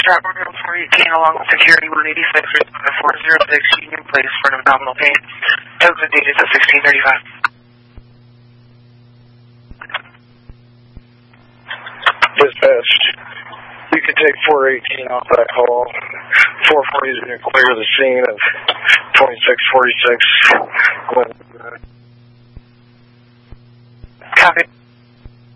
Trapper 418 along with Security 186, respond to 406 Union Place for an abdominal pain. Exit date is at 1635. Dispatch. You can take 418 off that call. 440 is going to clear the scene of 2646. Copy.